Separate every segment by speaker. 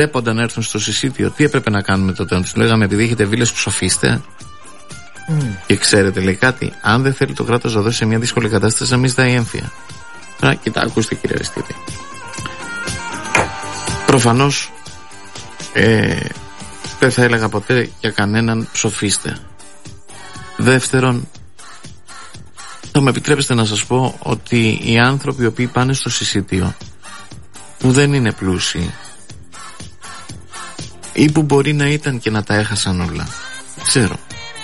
Speaker 1: έπονταν να έρθουν στο συσίτιο, τι έπρεπε να κάνουμε τότε? Να τους λέγαμε επειδή έχετε βίλες ψοφίστε? Και ξέρετε, λέει κάτι, αν δεν θέλει το κράτος να δώσει σε μια δύσκολη κατάσταση, να μην ζητάει έμφυα. Κοιτά, ακούστε κύριε Αριστίδη. Προφανώς δεν θα έλεγα ποτέ για κανέναν ψοφίστε. Δεύτερον, θα με επιτρέψετε να σας πω ότι οι άνθρωποι οι οποίοι πάνε στο συσίτιο, που δεν είναι πλούσιοι ή που μπορεί να ήταν και να τα έχασαν όλα, ξέρω,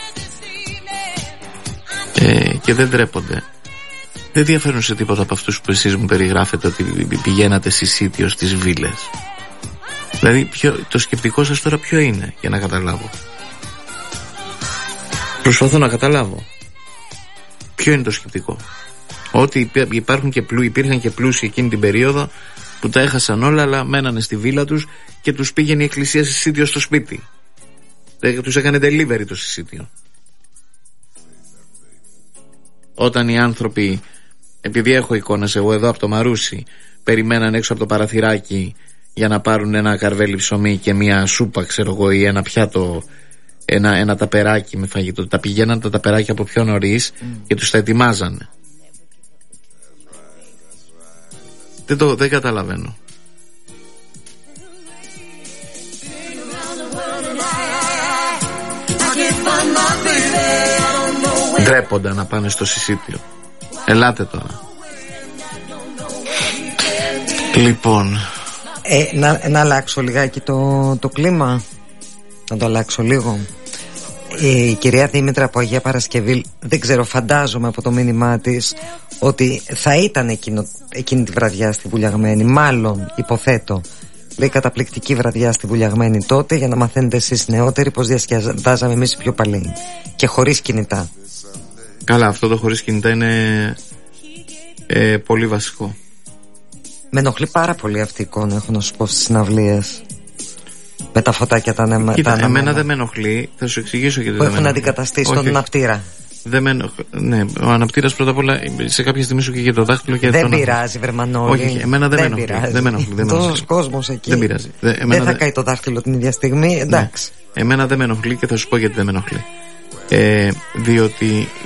Speaker 1: και δεν ντρέπονται, δεν διαφέρουν σε τίποτα από αυτούς που εσείς μου περιγράφετε ότι πηγαίνατε συσίτιο στις βίλες. Δηλαδή το σκεπτικό σας τώρα ποιο είναι, για να καταλάβω? Προσπαθώ να καταλάβω ποιο είναι το σκεπτικό. Ότι υπήρχαν και πλούσιοι εκείνη την περίοδο που τα έχασαν όλα, αλλά μένανε στη βίλα τους και τους πήγαινε η εκκλησία συσίτιο στο σπίτι. Τους έκανε delivery το συσίτιο. Όταν οι άνθρωποι, επειδή έχω εικόνες εγώ εδώ από το Μαρούσι, περιμέναν έξω από το παραθυράκι για να πάρουν ένα καρβέλι ψωμί και μια σούπα, ξέρω εγώ, ή ένα πιάτο, ένα ταπεράκι με φαγητό. Τα πηγαίναν τα ταπεράκια από πιο νωρίς και τους τα ετοιμάζανε. Δεν καταλαβαίνω. Ντρέπονται να πάνε στο συσίτιο. Ελάτε τώρα. Λοιπόν,
Speaker 2: να αλλάξω λιγάκι το κλίμα. Να το αλλάξω λίγο. Η κυρία Δήμητρα από Αγία Παρασκευή, δεν ξέρω, φαντάζομαι από το μήνυμά της ότι θα ήταν εκείνη τη βραδιά στη Βουλιαγμένη. Μάλλον, υποθέτω. Λέει, καταπληκτική βραδιά στη Βουλιαγμένη τότε, για να μαθαίνετε εσείς νεότεροι πως διασκεδάζαμε εμείς πιο παλαιοί. Και χωρίς κινητά.
Speaker 1: Καλά, αυτό το χωρίς κινητά είναι πολύ βασικό.
Speaker 2: Με ενοχλεί πάρα πολύ αυτή η εικόνα, έχω να σου πω, στις συναυλίες. Με τα φωτάκια τα ανεμένα.
Speaker 1: Κοίτα, εμένα δεν με ενοχλεί, θα σου εξηγήσω γιατί
Speaker 2: δεν με ενοχλεί. Που έχουν αντικαταστήσει τον αναπτήρα.
Speaker 1: Ναι, ο αναπτήρας πρώτα απ' όλα σε κάποια στιγμή σου και το δάχτυλο και
Speaker 2: δεν πειράζει, Βερμανόλη.
Speaker 1: Όχι, εμένα δεν με ενοχλεί.
Speaker 2: Τόσος κόσμος εκεί.
Speaker 1: Δεν πειράζει.
Speaker 2: Δεν θα καεί το δάχτυλο την ίδια στιγμή, εντάξει.
Speaker 1: Ναι. Εμένα δεν με ενοχλεί και θα σου πω γιατί δεν με ενοχλεί. Διότι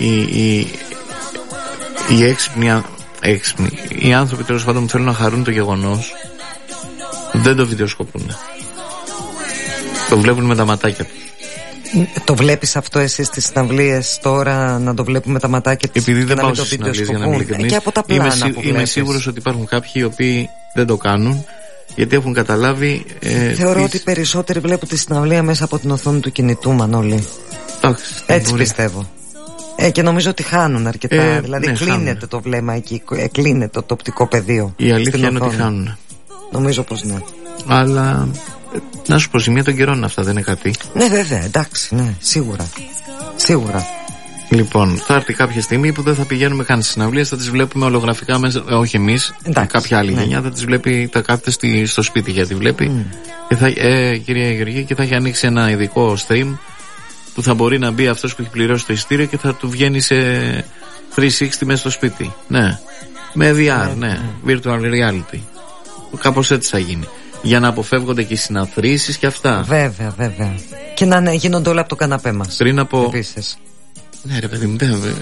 Speaker 1: οι έξυπνοι, οι άνθρωποι τέλος πάντων που θέλουν να χαρούν το γεγονός, δεν το βιντεοσκοπούν. Το βλέπουν με τα ματάκια τους.
Speaker 2: Το βλέπεις αυτό εσύ στις συναυλίες τώρα, να το βλέπουμε με τα ματάκια τους?
Speaker 1: Επειδή δεν πάω στις συναυλίες, για να είμαι ειλικρινής,
Speaker 2: και από τα πλάνα
Speaker 1: είμαι σίγουρος ότι υπάρχουν κάποιοι οι οποίοι δεν το κάνουν, γιατί έχουν καταλάβει.
Speaker 2: Θεωρώ ότι περισσότεροι βλέπουν τη συναυλία μέσα από την οθόνη του κινητού, Μανώλη. Έτσι πιστεύω. Και νομίζω ότι χάνουν αρκετά. Δηλαδή ναι, κλείνεται χάνουν το βλέμμα εκεί, κλείνεται το οπτικό πεδίο.
Speaker 1: Η αλήθεια είναι ότι χάνουν.
Speaker 2: Νομίζω πως ναι.
Speaker 1: Αλλά να σου πω, ζημία των καιρών αυτά δεν είναι κάτι?
Speaker 2: Ναι, βέβαια, εντάξει, ναι, σίγουρα. Σίγουρα.
Speaker 1: Λοιπόν, θα έρθει κάποια στιγμή που δεν θα πηγαίνουμε καν στις συναυλίες, θα τις βλέπουμε ολογραφικά μέσα. Όχι εμείς, κάποια άλλη γενιά θα τις βλέπει, θα κάθεται στο σπίτι γιατί βλέπει. Και θα, κυρία Γεωργία, και θα έχει ανοίξει ένα ειδικό stream που θα μπορεί να μπει αυτός που έχει πληρώσει το εισιτήριο και θα του βγαίνει σε 360 μέσα στο σπίτι. Ναι. Με VR, ναι. Virtual reality. Κάπως έτσι θα γίνει. Για να αποφεύγονται και οι συναθρήσεις και αυτά.
Speaker 2: Βέβαια, βέβαια. Και να γίνονται όλα από το καναπέ μας.
Speaker 1: Πριν από.
Speaker 2: Επίσης.
Speaker 1: Ναι, ρε παιδί μου,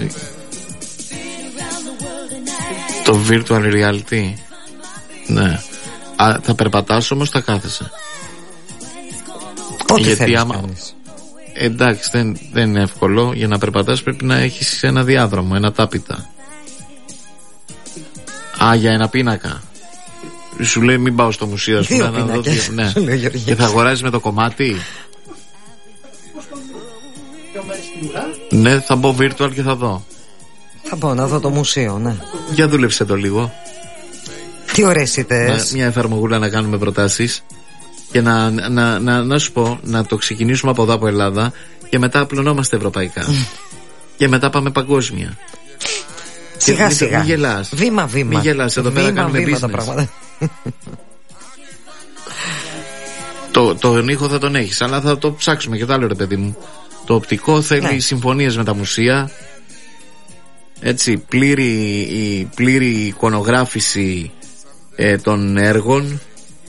Speaker 1: το virtual reality. Ναι. Θα περπατάς όμως, θα κάθεσαι.
Speaker 2: Ό,τι γιατί άμα.
Speaker 1: Εντάξει, δεν είναι εύκολο. Για να περπατάς πρέπει να έχεις ένα διάδρομο, ένα τάπητα. Για ένα πίνακα. Σου λέει μην πάω στο μουσείο, ας πούμε, να δω. Ναι. Και θα αγοράσεις με το κομμάτι. Ναι, θα μπω virtual και θα δω.
Speaker 2: Θα μπω να δω το μουσείο, ναι.
Speaker 1: Για δούλεψε το λίγο.
Speaker 2: Τι ωραίες ιδέες.
Speaker 1: Μια εφαρμογούλα να κάνουμε προτάσεις. Και να σου πω, να το ξεκινήσουμε από εδώ, από Ελλάδα, και μετά απλωνόμαστε ευρωπαϊκά. Και μετά πάμε παγκόσμια.
Speaker 2: Σιγά σιγά.
Speaker 1: Μην γελάς.
Speaker 2: Βήμα βήμα.
Speaker 1: Μην γελάς, εδώ πέρα κάνουμε business. Τον ήχο θα τον έχεις, αλλά θα το ψάξουμε και το άλλο, ρε παιδί μου. Το οπτικό θέλει συμφωνίες με τα μουσεία. Έτσι, πλήρη εικονογράφηση των έργων.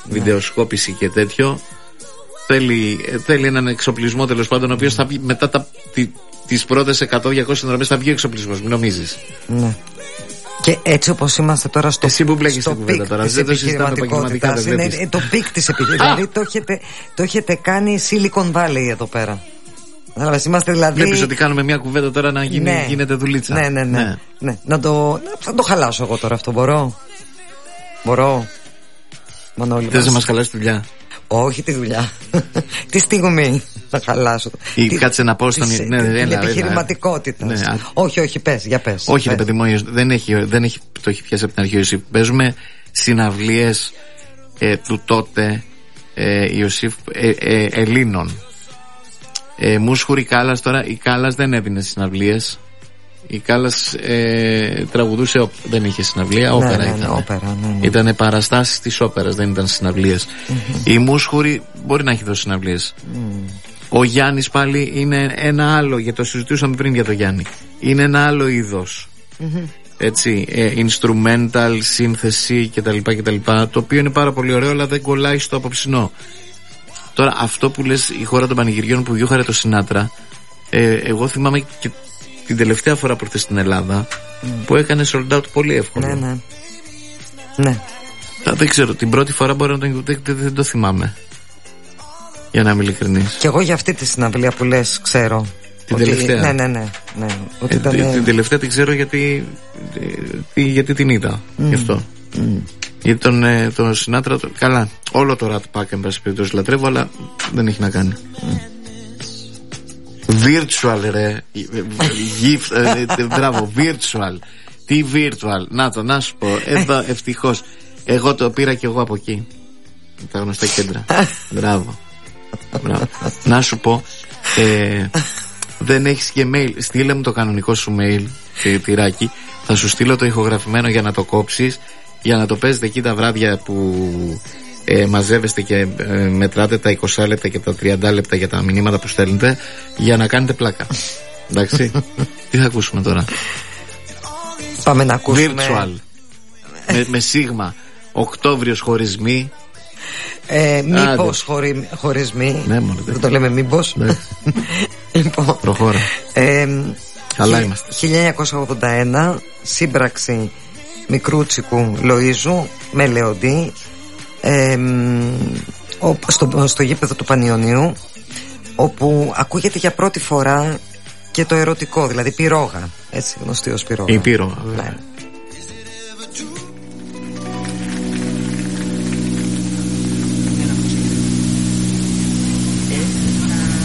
Speaker 1: βιντεοσκόπηση και τέτοιο. Θέλει έναν εξοπλισμό τέλος πάντων, ο οποίος θα βγει μετά τις πρώτες 100-200 συνδρομές, θα βγει ο εξοπλισμός, μην νομίζεις.
Speaker 2: Ναι. Και έτσι όπως είμαστε τώρα στο
Speaker 1: εσύ που μπλέκεις την κουβέντα τώρα, δεν το συζητάμε επαγγελματικά, δεν βλέπεις.
Speaker 2: Είναι το πικ της επιχειρηματικότητας. Δηλαδή το έχετε κάνει Silicon Valley εδώ πέρα. Είμαστε δηλαδή...
Speaker 1: Βλέπεις ότι κάνουμε μια κουβέντα τώρα να γίνεται δουλίτσα.
Speaker 2: Ναι. Να το χαλάσω εγώ τώρα αυτό, μπορώ. Μανώλη,
Speaker 1: θες να μας χαλάσει τη δουλειά?
Speaker 2: Όχι τη δουλειά. Τη στιγμή θα χαλάσω.
Speaker 1: Ή κάτσε να πω στον...
Speaker 2: Την επιχειρηματικότητα. Όχι, για πες.
Speaker 1: Όχι, ρε παιδί μου, το έχει πιάσει από την αρχή. Παίζουμε συναυλίες του τότε Ιωσήφ Ελλήνων. Μούσχουρη Κάλλας τώρα. Η Κάλλας δεν έδινε συναυλίες. Η Κάλλας τραγουδούσε, δεν είχε συναυλία, όπερα ήταν. Ήτανε παραστάσεις της όπερας, δεν ήταν συναυλίες. Η Μούσχουρη μπορεί να έχει δώσει συναυλίες. Ο Γιάννης πάλι είναι ένα άλλο, γιατί το συζητούσαμε πριν για το Γιάννη. Είναι ένα άλλο είδος. Έτσι, instrumental, σύνθεση κτλ. Το οποίο είναι πάρα πολύ ωραίο, αλλά δεν κολλάει στο απόψινό. Τώρα αυτό που λες, η χώρα των πανηγυριών που διούχαρε το Σινάτρα, εγώ θυμάμαι και την τελευταία φορά που ήρθε στην Ελλάδα, που έκανε sold out πολύ εύκολο. Ναι. Δεν ξέρω, την πρώτη φορά μπορεί να δεν το θυμάμαι, για να είμαι ειλικρινής.
Speaker 2: Και εγώ για αυτή τη συναυλία που λες ξέρω.
Speaker 1: Την τελευταία.
Speaker 2: Ναι.
Speaker 1: Την τελευταία την ξέρω γιατί την είδα. Γι' αυτό. Γιατί τον Σινάτρα, καλά, όλο το Rat Pack εν πάση περιπτώσει λατρεύω, αλλά δεν έχει να κάνει. Virtual, ρε. Μπράβο, virtual. Τι virtual? Να σου πω. Εδώ ευτυχώς. Εγώ το πήρα και εγώ από εκεί. Τα γνωστά κέντρα. Μπράβο. Να σου πω. Δεν έχεις και mail? Στείλε μου το κανονικό σου mail, τυράκι. Θα σου στείλω το ηχογραφημένο για να το κόψεις, για να το παίζετε εκεί τα βράδια που μαζεύεστε και μετράτε τα 20 λεπτά και τα 30 λεπτά για τα μηνύματα που στέλνετε, για να κάνετε πλάκα. Εντάξει. Τι θα ακούσουμε τώρα?
Speaker 2: Πάμε να ακούσουμε
Speaker 1: Virtual με σίγμα. Οκτώβριος χωρισμοί.
Speaker 2: Μήπως χωρισμοί.
Speaker 1: Ναι,
Speaker 2: δεν το λέμε μήπως.
Speaker 1: Ναι.
Speaker 2: Λοιπόν,
Speaker 1: προχώρα. Καλά είμαστε.
Speaker 2: 1981, σύμπραξη Μικρούτσικου Λοΐζου με Λεοντή, στο γήπεδο του Πανιωνίου, όπου ακούγεται για πρώτη φορά και το ερωτικό, δηλαδή πυρόγα, έτσι γνωστή ως πυρόγα.
Speaker 1: Η πυρόγα,
Speaker 2: ναι.